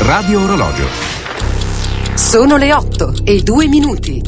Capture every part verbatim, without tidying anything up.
Radio Orologio. Sono le otto e due minuti.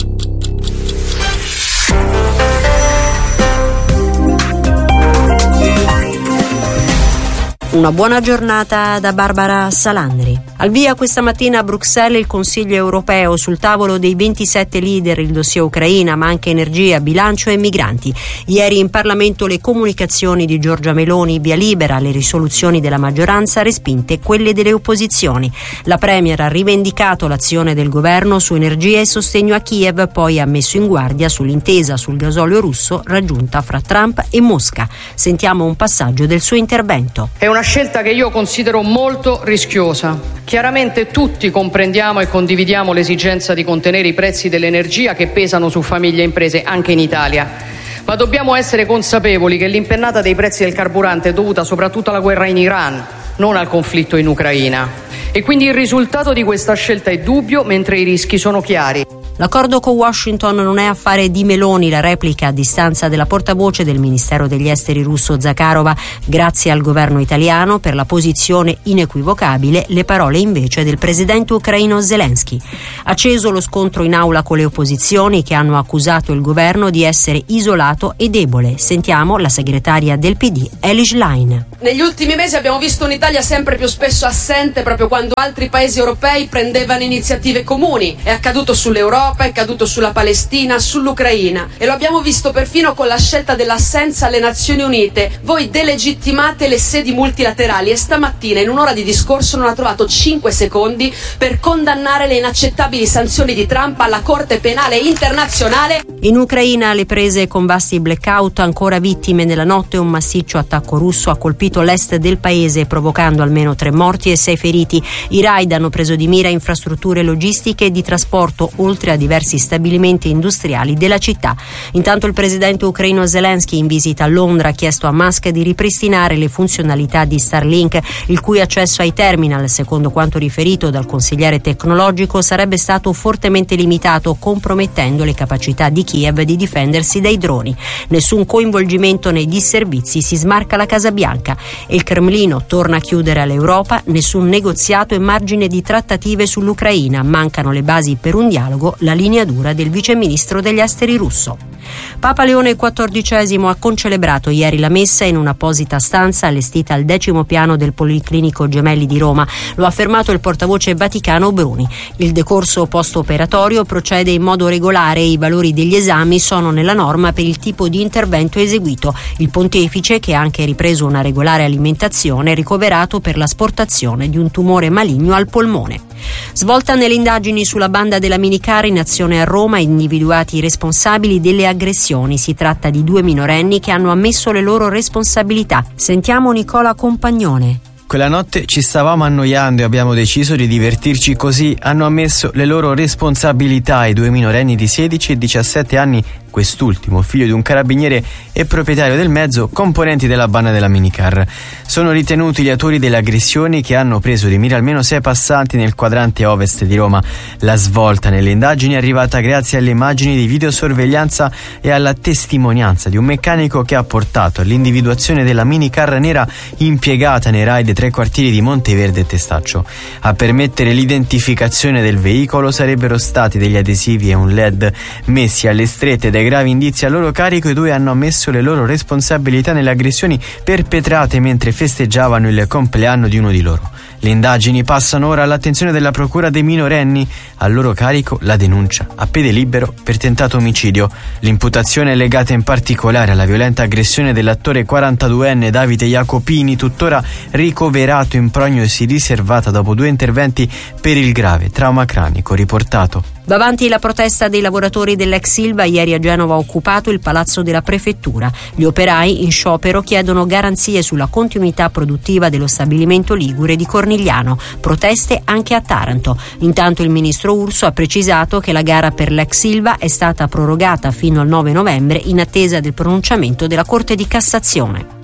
Una buona giornata da Barbara Salandri. Al via questa mattina a Bruxelles il Consiglio europeo, sul tavolo dei ventisette leader il dossier Ucraina, ma anche energia, bilancio e migranti. Ieri in Parlamento le comunicazioni di Giorgia Meloni, via libera alle risoluzioni della maggioranza, respinte quelle delle opposizioni. La Premier ha rivendicato l'azione del governo su energia e sostegno a Kiev, poi ha messo in guardia sull'intesa sul gasolio russo raggiunta fra Trump e Mosca. Sentiamo un passaggio del suo intervento. È una scelta che io considero molto rischiosa. Chiaramente tutti comprendiamo e condividiamo l'esigenza di contenere i prezzi dell'energia che pesano su famiglie e imprese anche in Italia, ma dobbiamo essere consapevoli che l'impennata dei prezzi del carburante è dovuta soprattutto alla guerra in Iran, non al conflitto in Ucraina. E quindi il risultato di questa scelta è dubbio, mentre i rischi sono chiari. L'accordo con Washington non è affare di Meloni, la replica a distanza della portavoce del Ministero degli Esteri russo Zakharova. Grazie al governo italiano per la posizione inequivocabile, le parole invece del presidente ucraino Zelensky. Acceso lo scontro in aula con le opposizioni che hanno accusato il governo di essere isolato e debole. Sentiamo la segretaria del P D, Elish Line. Negli ultimi mesi abbiamo visto un'Italia sempre più spesso assente proprio quando altri paesi europei prendevano iniziative comuni. È accaduto sull'Europa, è accaduto sulla Palestina, sull'Ucraina, e lo abbiamo visto perfino con la scelta dell'assenza alle Nazioni Unite. Voi delegittimate le sedi multilaterali e stamattina in un'ora di discorso non ha trovato cinque secondi per condannare le inaccettabili sanzioni di Trump alla Corte Penale Internazionale. In Ucraina le prese con vasti blackout, ancora vittime nella notte. Un massiccio attacco russo ha colpito l'est del paese provocando almeno tre morti e sei feriti. I raid hanno preso di mira infrastrutture logistiche e di trasporto oltre a diversi stabilimenti industriali della città. Intanto il presidente ucraino Zelensky in visita a Londra ha chiesto a Musk di ripristinare le funzionalità di Starlink, il cui accesso ai terminal, secondo quanto riferito dal consigliere tecnologico, sarebbe stato fortemente limitato, compromettendo le capacità di Kiev di difendersi dai droni. Nessun coinvolgimento nei disservizi, si smarca la Casa Bianca, e il Cremlino torna a chiudere all'Europa. Nessun negoziato e margine di trattative sull'Ucraina, mancano le basi per un dialogo, la linea dura del viceministro degli esteri russo. Papa Leone quattordicesimo ha concelebrato ieri la messa in un'apposita stanza allestita al decimo piano del Policlinico Gemelli di Roma. Lo ha affermato il portavoce vaticano Bruni. Il decorso post-operatorio procede in modo regolare e i valori degli esami sono nella norma per il tipo di intervento eseguito. Il pontefice, che ha anche ripreso una regolare alimentazione, è ricoverato per l'asportazione di un tumore maligno al polmone. Svolta nelle indagini sulla banda della minicar in azione a Roma, individuati i responsabili delle aggressioni. Si tratta di due minorenni che hanno ammesso le loro responsabilità. Sentiamo Nicola Compagnone. Quella notte ci stavamo annoiando e abbiamo deciso di divertirci così. Hanno ammesso le loro responsabilità i due minorenni di sedici e diciassette anni, quest'ultimo figlio di un carabiniere e proprietario del mezzo, componenti della banda della minicar. Sono ritenuti gli autori delle aggressioni che hanno preso di mira almeno sei passanti nel quadrante ovest di Roma. La svolta nelle indagini è arrivata grazie alle immagini di videosorveglianza e alla testimonianza di un meccanico che ha portato all'individuazione della minicar nera impiegata nei raid tre quartieri di Monteverde e Testaccio. A permettere l'identificazione del veicolo sarebbero stati degli adesivi e un L E D messi alle strette. Dai gravi indizi a loro carico, i due hanno ammesso le loro responsabilità nelle aggressioni perpetrate mentre festeggiavano il compleanno di uno di loro. Le indagini passano ora all'attenzione della procura dei minorenni. A loro carico la denuncia a piede libero per tentato omicidio. L'imputazione è legata in particolare alla violenta aggressione dell'attore quarantaduenne Davide Jacopini, tuttora ricoverato in prognosi riservata dopo due interventi per il grave trauma cranico riportato. Va avanti la protesta dei lavoratori dell'ex Ilva. Ieri a Genova ha occupato il palazzo della prefettura. Gli operai in sciopero chiedono garanzie sulla continuità produttiva dello stabilimento ligure di Cornigliano. Proteste anche a Taranto. Intanto il ministro Urso ha precisato che la gara per l'ex Ilva è stata prorogata fino al nove novembre in attesa del pronunciamento della Corte di Cassazione.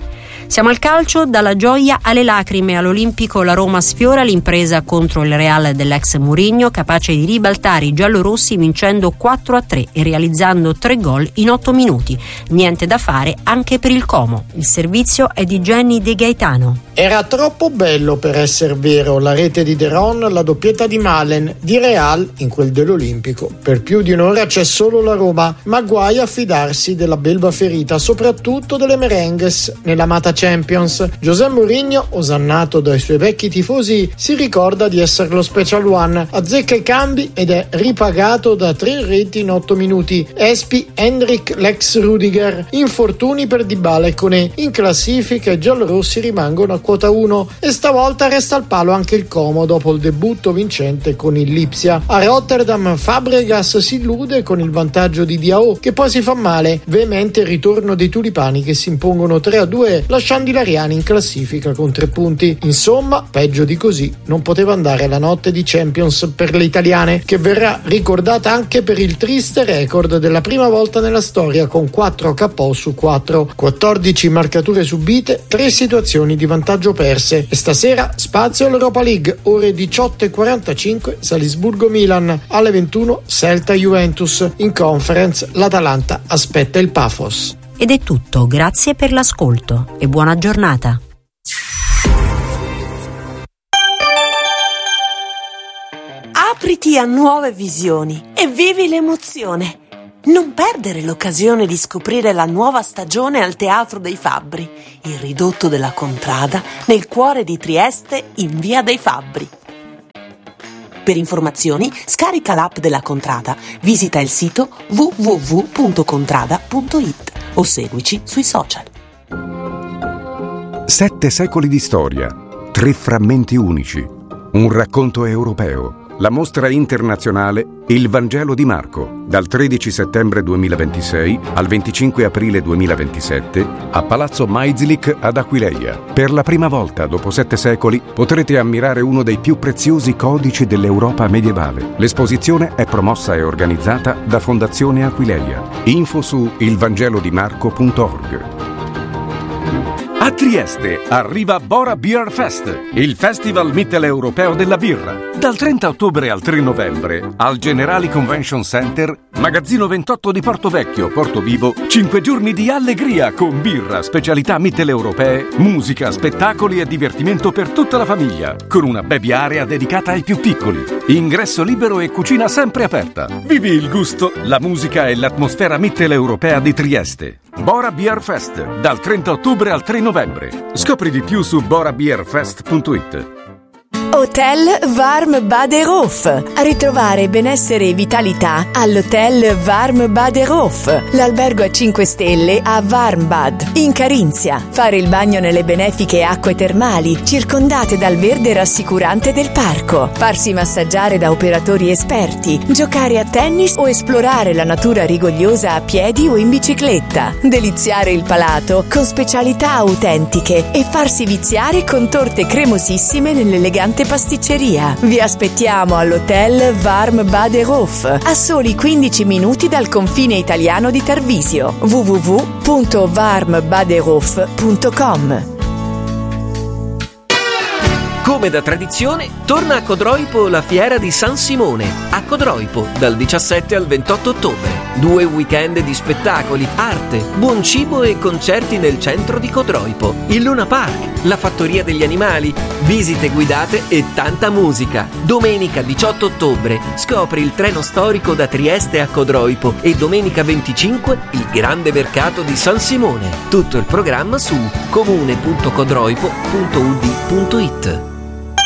Siamo al calcio, dalla gioia alle lacrime. All'Olimpico la Roma sfiora l'impresa contro il Real dell'ex Mourinho, capace di ribaltare i giallorossi vincendo quattro a tre e realizzando tre gol in otto minuti. Niente da fare anche per il Como. Il servizio è di Jenny De Gaetano. Era troppo bello per essere vero, la rete di De Ron, la doppietta di Malen, di Real in quel dell'Olimpico. Per più di un'ora c'è solo la Roma, ma guai a fidarsi della belva ferita, soprattutto delle merengues nell'amata Champions. José Mourinho, osannato dai suoi vecchi tifosi, si ricorda di essere lo Special One, azzecca i cambi ed è ripagato da tre reti in otto minuti. Espi, Hendrik, Lex Rudiger, infortuni per Dybala e Koné. In classifica i giallorossi rimangono a quota uno e stavolta resta al palo anche il Como dopo il debutto vincente con il Lipsia. A Rotterdam Fabregas si illude con il vantaggio di Diao, che poi si fa male. Veemente il ritorno dei tulipani che si impongono tre a due, lasciando i lariani in classifica con tre punti. Insomma, peggio di così non poteva andare la notte di Champions per le italiane, che verrà ricordata anche per il triste record della prima volta nella storia con quattro K O su quattro, quattordici marcature subite, tre situazioni di vantaggio perse. E stasera spazio all'Europa League, ore diciotto e quarantacinque Salisburgo-Milan, alle ventuno Celta-Juventus. In Conference l'Atalanta aspetta il Pafos. Ed è tutto, grazie per l'ascolto e buona giornata. Apriti a nuove visioni e vivi l'emozione. Non perdere l'occasione di scoprire la nuova stagione al Teatro dei Fabbri, il ridotto della Contrada, nel cuore di Trieste, in Via dei Fabbri. Per informazioni scarica l'app della Contrada, visita il sito w w w punto contrada punto i t o seguici sui social. Sette secoli di storia, tre frammenti unici, un racconto europeo. La mostra internazionale Il Vangelo di Marco, dal tredici settembre duemilaventisei al venticinque aprile duemilaventisette a Palazzo Maizlik ad Aquileia. Per la prima volta dopo sette secoli potrete ammirare uno dei più preziosi codici dell'Europa medievale. L'esposizione è promossa e organizzata da Fondazione Aquileia. Info su il vangelo di marco punto org. A Trieste arriva Bora Beer Fest, il festival mitteleuropeo della birra. Dal trenta ottobre al tre novembre, al Generali Convention Center, magazzino ventotto di Porto Vecchio, Porto Vivo, cinque giorni di allegria con birra, specialità mitteleuropee, musica, spettacoli e divertimento per tutta la famiglia, con una baby area dedicata ai più piccoli. Ingresso libero e cucina sempre aperta. Vivi il gusto, la musica e l'atmosfera mitteleuropea di Trieste. Bora Beer Fest, dal trenta ottobre al tre novembre. Scopri di più su bora beer fest punto i t. Hotel Warm Badehof. A ritrovare benessere e vitalità all'Hotel Warm Badehof, l'albergo a cinque stelle a Warmbad, in Carinzia. Fare il bagno nelle benefiche acque termali, circondate dal verde rassicurante del parco. Farsi massaggiare da operatori esperti, giocare a tennis o esplorare la natura rigogliosa a piedi o in bicicletta. Deliziare il palato con specialità autentiche e farsi viziare con torte cremosissime nell'elegante pasticceria. Vi aspettiamo all'Hotel Warm Badehof, a soli quindici minuti dal confine italiano di Tarvisio. w w w punto warm badehof punto com. Come da tradizione, torna a Codroipo la fiera di San Simone, a Codroipo dal diciassette al ventotto ottobre. Due weekend di spettacoli, arte, buon cibo e concerti nel centro di Codroipo, il Luna Park, la fattoria degli animali, visite guidate e tanta musica. Domenica diciotto ottobre scopri il treno storico da Trieste a Codroipo e domenica venticinque il grande mercato di San Simone. Tutto il programma su comune punto codroipo punto u d punto i t.